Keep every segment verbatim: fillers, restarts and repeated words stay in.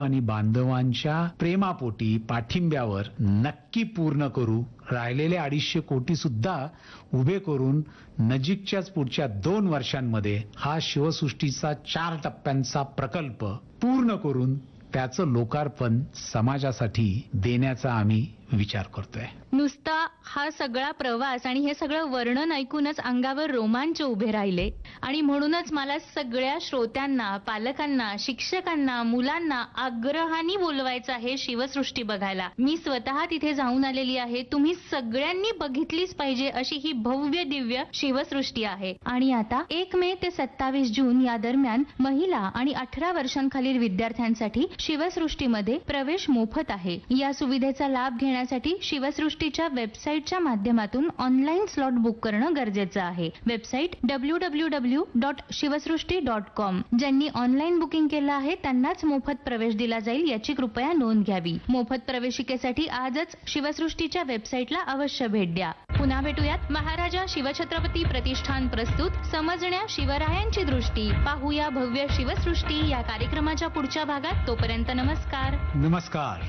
आणि बांधवांच्या प्रेमापोटी पाठिंब्यावर नक्की पूर्ण करू. राहिलेले अडीचशे कोटी सुद्धा उभे करून नजीकच्याच पुढच्या दोन वर्षांमध्ये हा शिवसृष्टीचा चार टप्प्यांचा प्रकल्प पूर्ण करून त्याचं लोकार्पण समाजासाठी देण्याचा आम्ही विचार करतोय. नुसता हा सगळा प्रवास आणि हे सगळं वर्णन ऐकूनच अंगावर रोमांच उभे राहिले आणि म्हणूनच मला सगळ्या श्रोत्यांना, पालकांना, शिक्षकांना, मुलांना आग्रहाने बोलवायचं आहे शिवसृष्टी बघायला. मी स्वतः तिथे जाऊन आलेली आहे. तुम्ही सगळ्यांनी बघितलीच पाहिजे अशी ही भव्य दिव्य शिवसृष्टी आहे. आणि आता एक मे ते सत्तावीस जून या दरम्यान महिला आणि अठरा वर्षांखालील विद्यार्थ्यांसाठी शिवसृष्टीमध्ये प्रवेश मोफत आहे. या सुविधेचा लाभ घेण्यासाठी शिवसृष्टीच्या वेबसाईटच्या माध्यमातून ऑनलाईन स्लॉट बुक करणं गरजेचं आहे. Website W W W dot Shivsrushti dot com. ज्यांनी ऑनलाईन बुकिंग केलं आहे त्यांनाच मोफत प्रवेश दिला जाईल याची कृपया नोंद घ्यावी. मोफत प्रवेशिकेसाठी आजच शिवसृष्टीच्या वेबसाईटला अवश्य भेट द्या. पुन्हा भेटूयात. महाराजा शिवछत्रपती प्रतिष्ठान प्रस्तुत समजण्या शिवरायांची दृष्टी. पाहूया भव्य शिवसृष्टी या कार्यक्रमाच्या पुढच्या भागात. तोपर्यंत नमस्कार. नमस्कार.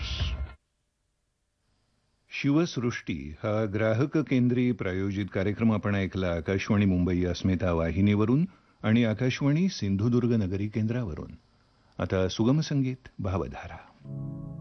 शिवसृष्टी हा ग्राहक केंद्री प्रायोजित कार्यक्रम आपण ऐकला आकाशवाणी मुंबई अस्मिता वाहिनीवरून आणि आकाशवाणी सिंधुदुर्ग नगरी केंद्रावरून. आता सुगम संगीत भावधारा.